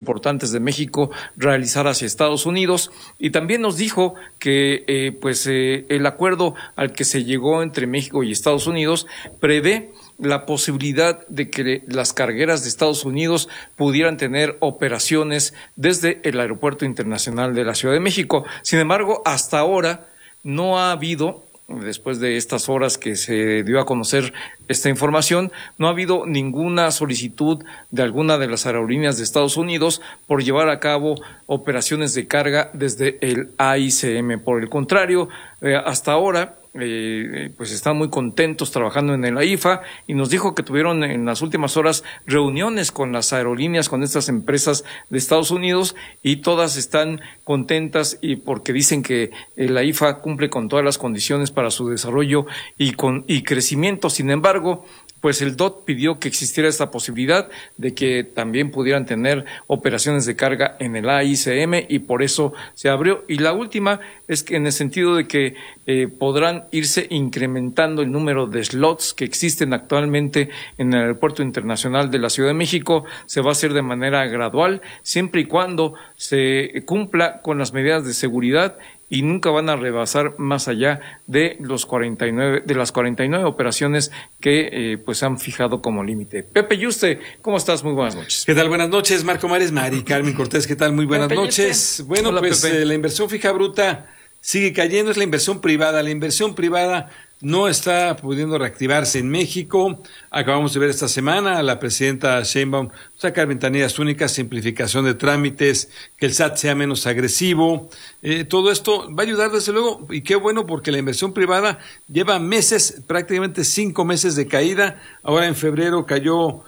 importantes de México realizar hacia Estados Unidos, y también nos dijo que el acuerdo al que se llegó entre México y Estados Unidos prevé la posibilidad de que las cargueras de Estados Unidos pudieran tener operaciones desde el Aeropuerto Internacional de la Ciudad de México. Sin embargo, hasta ahora no ha habido, después de estas horas que se dio a conocer esta información, no ha habido ninguna solicitud de alguna de las aerolíneas de Estados Unidos por llevar a cabo operaciones de carga desde el AICM. Por el contrario, hasta ahora pues están muy contentos trabajando en el AIFA, y nos dijo que tuvieron en las últimas horas reuniones con las aerolíneas, con estas empresas de Estados Unidos, y todas están contentas y porque dicen que el AIFA cumple con todas las condiciones para su desarrollo y crecimiento. Sin embargo, pues el DOT pidió que existiera esta posibilidad de que también pudieran tener operaciones de carga en el AICM, y por eso se abrió. Y la última es que en el sentido de que podrán irse incrementando el número de slots que existen actualmente en el Aeropuerto Internacional de la Ciudad de México. Se va a hacer de manera gradual, siempre y cuando se cumpla con las medidas de seguridad, y nunca van a rebasar más allá de las 49 operaciones que pues han fijado como límite. Pepe Yuste, ¿cómo estás? Muy buenas noches. ¿Qué tal? Buenas noches, Marco Mares, Mari Carmen Cortés, ¿qué tal? Muy buenas Pepe noches. Yuste. Bueno, Hola, pues la inversión fija bruta sigue cayendo, es la inversión privada. La inversión privada no está pudiendo reactivarse en México. Acabamos de ver esta semana a la presidenta Sheinbaum sacar ventanillas únicas, simplificación de trámites, que el SAT sea menos agresivo. Todo esto va a ayudar desde luego, y qué bueno, porque la inversión privada lleva meses, prácticamente 5 meses de caída. Ahora en febrero cayó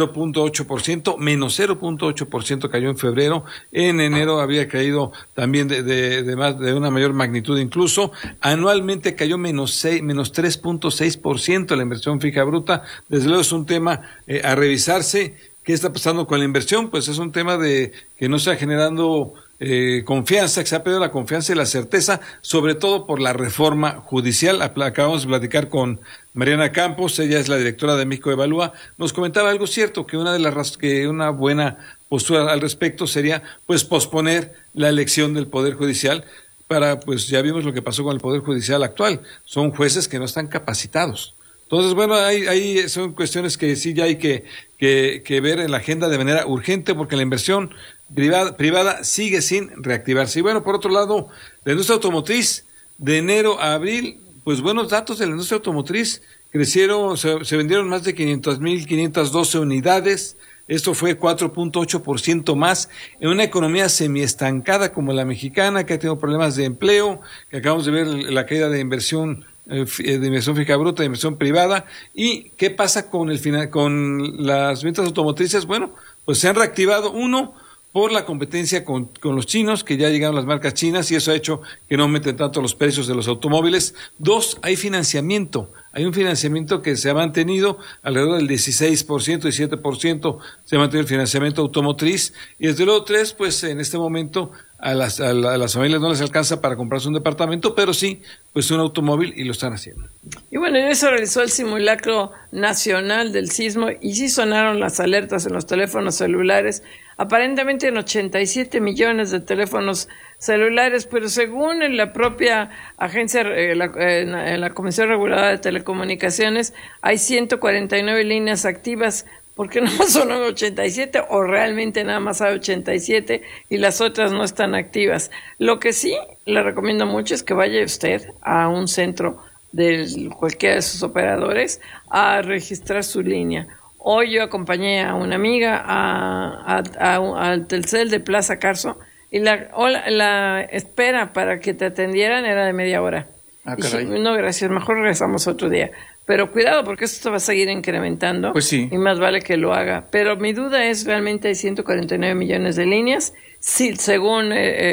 0.8%, menos 0.8% cayó en febrero. En enero había caído también de una mayor magnitud incluso. Anualmente cayó menos 3.6% la inversión fija bruta. Desde luego es un tema a revisarse. ¿Qué está pasando con la inversión? Pues es un tema de que no está generando confianza, que se ha perdido la confianza y la certeza, sobre todo por la reforma judicial. Acabamos de platicar con Mariana Campos, ella es la directora de México Evalúa, nos comentaba algo cierto, que una buena postura al respecto sería pues posponer la elección del Poder Judicial pues ya vimos lo que pasó con el Poder Judicial actual, son jueces que no están capacitados. Entonces, bueno, ahí son cuestiones que sí ya hay que ver en la agenda de manera urgente, porque la inversión privada sigue sin reactivarse. Y bueno, por otro lado, la industria automotriz, de enero a abril, pues buenos datos de la industria automotriz, crecieron, se vendieron más de 500,512 unidades. Esto fue 4.8% más en una economía semiestancada como la mexicana, que ha tenido problemas de empleo, que acabamos de ver la caída de inversión fija bruta, de inversión privada. ¿Y qué pasa con las ventas automotrices? Bueno, pues se han reactivado, uno, por la competencia con los chinos, que ya llegaron las marcas chinas, y eso ha hecho que no aumenten tanto los precios de los automóviles. Dos, hay un financiamiento que se ha mantenido alrededor del 16%, 17% se ha mantenido el financiamiento automotriz. Y desde luego, tres, pues en este momento a las familias no les alcanza para comprarse un departamento, pero sí pues un automóvil, y lo están haciendo. Y bueno, en eso realizó el simulacro nacional del sismo, y sí sonaron las alertas en los teléfonos celulares, aparentemente en 87 millones de teléfonos celulares, pero según la propia agencia, la Comisión Reguladora de Telecomunicaciones, hay 149 líneas activas. ¿Por qué no son 87? O realmente nada más hay 87 y las otras no están activas. Lo que sí le recomiendo mucho es que vaya usted a un centro de cualquiera de sus operadores a registrar su línea. Hoy yo acompañé a una amiga al Telcel de Plaza Carso, y la espera para que te atendieran era de media hora. Caray. Dije, no, gracias, mejor regresamos otro día. Pero cuidado, porque esto va a seguir incrementando. Pues sí. Y más vale que lo haga. Pero mi duda es, realmente hay 149 millones de líneas. Sí, según,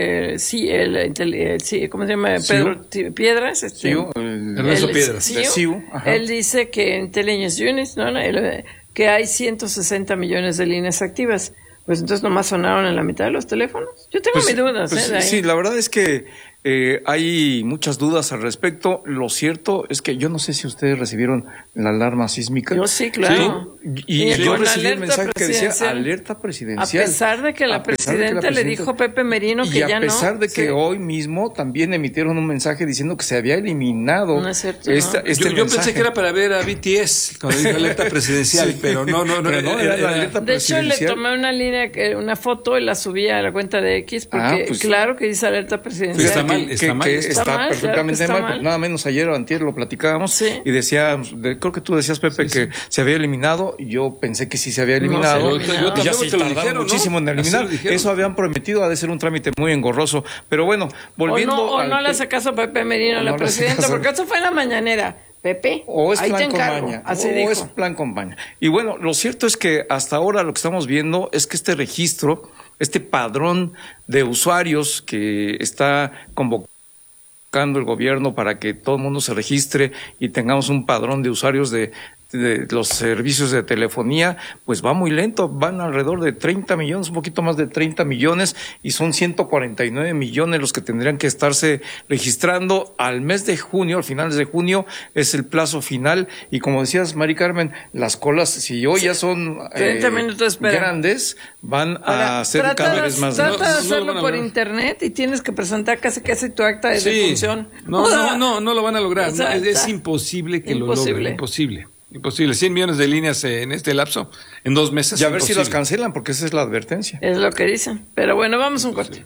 ¿cómo se llama? Pedro Piedras. Ernesto Piedras. Él dice que Intelligence Units, que hay 160 millones de líneas activas. Pues entonces nomás sonaron en la mitad de los teléfonos. Yo tengo mis dudas. Sí, la verdad es que Hay muchas dudas al respecto. Lo cierto es que yo no sé si ustedes recibieron la alarma sísmica. Yo sí, claro. Sí. Y yo recibí el mensaje que decía alerta presidencial. A pesar de que la presidenta le dijo a Pepe Merino que ya no. Y a pesar de que hoy mismo también emitieron un mensaje diciendo que se había eliminado. No es cierto. Yo pensé que era para ver a BTS cuando dijo alerta presidencial, pero no. Era la alerta de hecho, presidencial. le tomé una foto y la subí a la cuenta de X porque pues, claro que dice alerta presidencial. Está perfectamente mal, mal. Nada menos ayer o antier lo platicábamos, sí. Y decía, creo que tú decías, Pepe, que se había eliminado. Yo pensé que sí se había eliminado. No, y ya se tardaron muchísimo en eliminar. Eso habían prometido, ha de ser un trámite muy engorroso. Pero bueno, volviendo o no le hace caso a Pepe Merino, la presidenta, porque eso fue en la mañanera. Pepe, o es ahí plan te encargo. Compañía, así o dijo. es plan Compañía. Y bueno, lo cierto es que hasta ahora lo que estamos viendo es que este registro, este padrón de usuarios que está convocando el gobierno para que todo el mundo se registre y tengamos un padrón de usuarios de los servicios de telefonía, pues va muy lento, van alrededor de 30 millones, un poquito más de 30 millones, y son 149 millones los que tendrían que estarse registrando al mes de junio, al finales de junio es el plazo final, y como decías, Mari Carmen, las colas, si hoy ya son 30 minutos grandes, van a ser cada vez más grandes. Trata de hacerlo por internet y tienes que presentar casi tu acta de defunción. No lo van a lograr. O sea, es imposible que lo logren. Imposible. 100 millones de líneas en este lapso, en 2 meses. Y a ver si las cancelan, porque esa es la advertencia. Es lo que dicen. Pero bueno, vamos a un corte.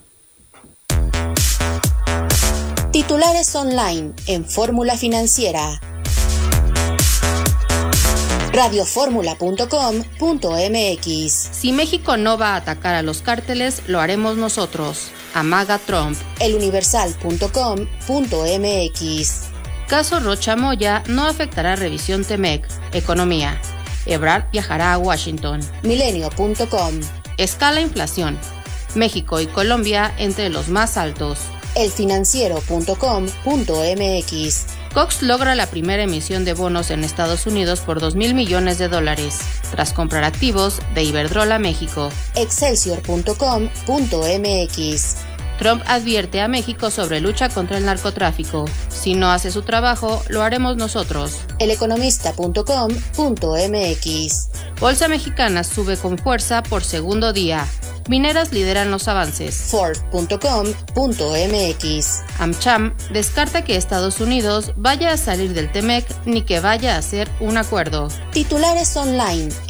Titulares online en Fórmula Financiera. Radioformula.com.mx. Si México no va a atacar a los cárteles, lo haremos nosotros. Amaga Trump. Eluniversal.com.mx. Caso Rocha Moya no afectará revisión TEMEC. Economía. Ebrard viajará a Washington. Milenio.com. Escala inflación. México y Colombia entre los más altos. Elfinanciero.com.mx. Cox logra la primera emisión de bonos en Estados Unidos por $2,000 millones, tras comprar activos de Iberdrola México. Excelsior.com.mx. Trump advierte a México sobre lucha contra el narcotráfico. Si no hace su trabajo, lo haremos nosotros. Eleconomista.com.mx. Bolsa mexicana sube con fuerza por segundo día. Mineras lideran los avances. Ford.com.mx. AmCham descarta que Estados Unidos vaya a salir del TEMEC ni que vaya a hacer un acuerdo. Titulares online